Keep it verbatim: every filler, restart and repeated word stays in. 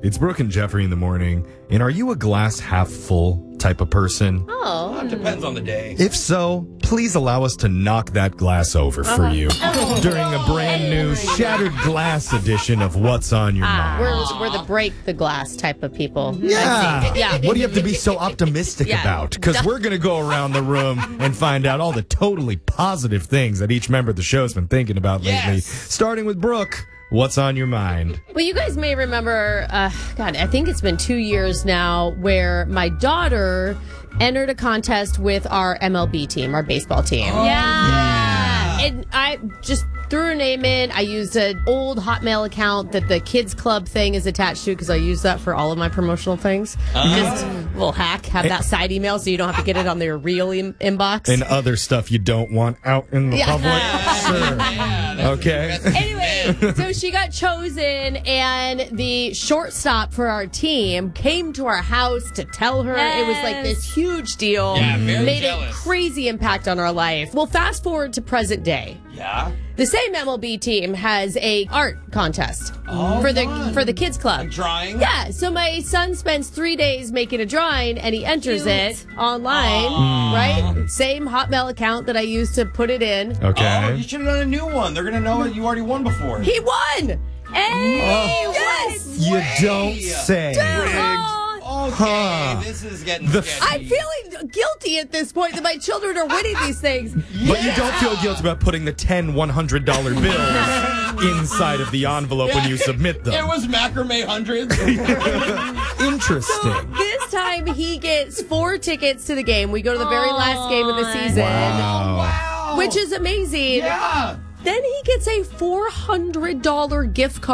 It's Brooke and Jeffrey in the morning. And are you a glass half full type of person? Oh. Well, it depends on the day. If so, please allow us to knock that glass over for you during a brand new shattered glass edition of What's on Your Ah, Mind. we're, we're the break the glass type of people. Yeah. Yeah. What do you have to be so optimistic Yeah. about? Because we're going to go around the room and find out all the totally positive things that each member of the show has been thinking about lately. Yes. Starting with Brooke. What's on your mind? Well, you guys may remember, uh, God, I think it's been two years now, where my daughter entered a contest with our M L B team, our baseball team. Oh, yeah. And I just threw her name in. I used an old Hotmail account that the Kids Club thing is attached to because I use that for all of my promotional things. Uh-huh. Just a little hack, have that side email so you don't have to get it on their real in- inbox. And other stuff you don't want out in the Yeah. public? Sure. Yeah, that's Okay. the best Anyway, so she got chosen, and the shortstop for our team came to our house to tell her. It was like this huge deal. Yeah, very Made jealous. a crazy impact on our life. Well, fast forward to present day. Yeah. The same M L B team has a art contest Oh, for the fun. for the kids club. Like drawing? Yeah, so my son spends three days making a drawing, and he enters it online, right? Same Hotmail account that I used to put it in. Okay. Oh, you should have done a new one. They're going to know it. You already won before. He won! Hey, yes! You don't say. Aw. Okay, Huh. this is getting The- sketchy. I'm feeling guilty at this point that my children are winning these things. But you don't feel guilty about putting the ten one hundred dollar bills inside of the envelope when you submit It them. was macrame hundreds. Interesting. This time he gets four tickets to the game. We go to the very last game of the season, Wow. Wow. which is amazing. Yeah. Then he gets a four hundred dollars gift card